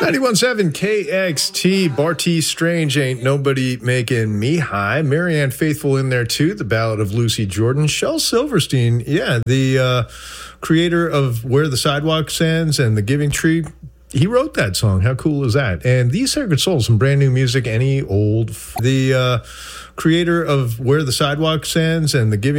91.7 KXT, Barty Strange, Ain't Nobody Making Me High. Marianne Faithfull in there too, the Ballad of Lucy Jordan. Shel Silverstein, the creator of Where the Sidewalk Ends and The Giving Tree. He wrote that song. How cool is that? And These Sacred Souls, some brand new music, any old. The creator of Where the Sidewalk Ends and The Giving